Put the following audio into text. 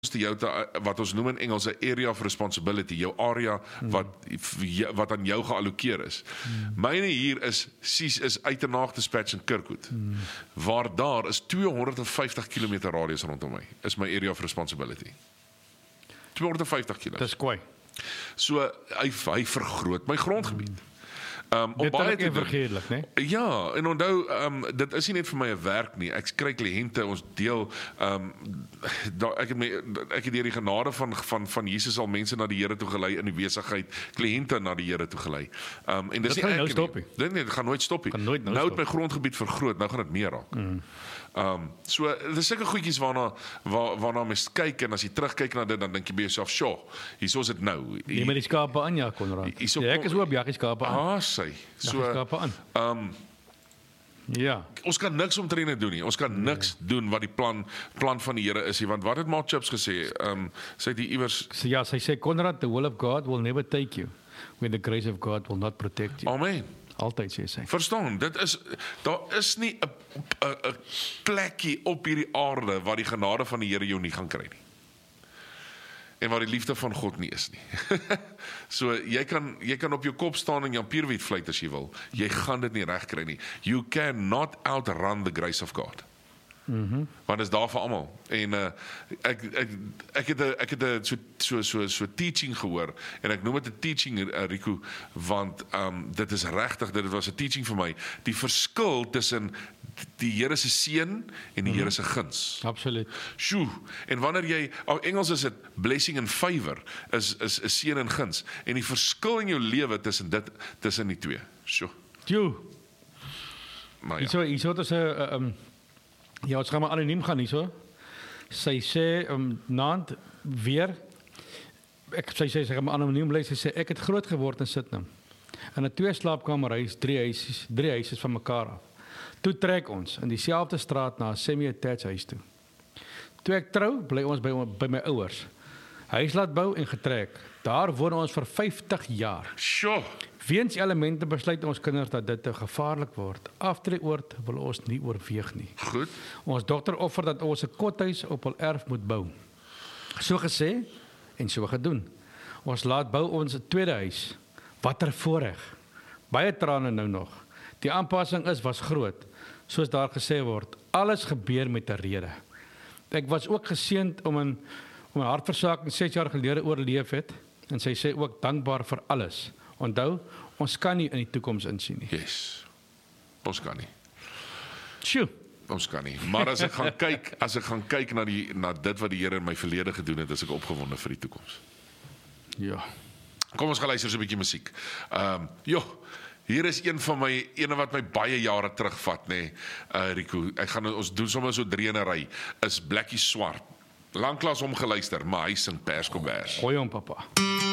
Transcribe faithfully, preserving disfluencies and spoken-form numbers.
Toyota, wat ons noem in Engels 'n area of responsibility, jou area wat wat aan jou geallokeer is. Hmm. Myne hier is Sies is Uitenhaag Dispatch in Kirkwood. Hmm. Waar daar is tweehonderdvyftig kilometer radius rondom my, is my area of responsibility. tweehonderdvyftig kilometer. Dis kwai. So hy hy vergroot my grondgebied. Hmm. Um, Dit is ook vergeerlik, né? Ja, en onthou, um, dit is nie net vir my 'n werk nie. Ek kry kliënte, ons deel um, da, ek het my ek het deur die genade van van van Jesus al mense na die Here toe gelei in die besigheid, kliënte na die Here toe gelei. Um, en dis dit nie gaan nou ek stop nie. Dit nee, dit gaan nooit stop nie. Gaan nooit nou nou het stop. my grondgebied vergroot, nou gaan dit meer raak. Mm. Um, so dis sulke goedjies waarna waar, waarna mens kyk, en as jy terugkyk na dit, dan dink jy by jouself, "Sjoe, hierso is dit nou." Neem maar die skape aan, ja, Konrad. Hierso Ja, ek is ook jaggie skape aan. Ah, sy. So Jaggie skape aan. um, Ja. Ons kan niks omtrent dit doen nie. Ons kan niks nee. doen wat die plan plan van die Here is nie, want wat het Mark Chips gesê? Ehm um, sy het iewers So, ja, sy sê Konrad, the will of God will never take you when the grace of God will not protect you. Amen. Altyd sê sy. Verstaan, dit is daar is nie 'n 'n 'n plekkie op hierdie aarde waar die genade van die Here jou nie gaan kry nie. En waar die liefde van God nie is nie. So jy kan jy kan op jou kop staan en jampierwiet fluit as jy wil. Jy gaan dit nie reg kry nie. You cannot outrun the grace of God. Mhm. Want dit is daar vir almal. En uh, ek ek ek het 'n ek het 'n so so so so teaching gehoor, en ek noem dit 'n teaching, uh, Rico, want um dit is regtig, dit was 'n teaching vir my. Die verskil tussen die Here se seën en die Here se guns. Absoluut. Sjoe, en wanneer jy, oh, Engels is dit blessing and favor, is is 'n seën en guns, en die verskil in jou lewe tussen dit tussen die twee. Sjoe. Jo. Maar ja. Hierso hierso het 'n um ja, ons gaan maar anoniem gaan hierso. Sy sê um naand weer ek sy sê sy gaan maar anoniem bly. Sy sê ek het groot geword in Sydney. In 'n twee slaapkamer huis, drie huisies, drie huisies van mekaar af. Toe trek ons in dieselfde straat na 'n semi-attached huis toe. Toe ek trou, bly ons by by my ouers. Huis laat bou en getrek. Daar woon ons vir vyftig jaar. Sjoe. Weens elemente besluit ons kinders dat dit te gevaarlik word. Aftreeoord wil ons nie oorweeg nie. Goed. Ons dogter offer dat ons 'n kothuis op hul erf moet bou. So gesê en so gedoen. Ons laat bou ons 'n tweede huis. Watter voorreg. Baie trane nou nog. Die aanpassing is was groot. Soos daar gesê word, alles gebeur met 'n rede. Ek was ook geseënd om 'n om 'n hartversaking ses jaar gelede oorleef het, en sy sê ook dankbaar vir alles. Onthou, ons kan nie in die toekoms insien nie. Yes. Ons kan nie. Sjoe. Ons kan nie. Maar as ek gaan kyk, as ek gaan kyk na die na dit wat die Here in my verlede gedoen het, is ek opgewonde vir die toekoms. Ja. Kom ons gaan luister so 'n bietjie musiek. Ehm, um, joh, hier is een van my ene wat my baie jare terugvat, nê. Nee, uh, Rico, ek gaan ons doen sommer so drie in 'n ry. Is Blackie Swart. Lanklaas hom geluister, maar hy sing Perskobers. Goeie hom, papa.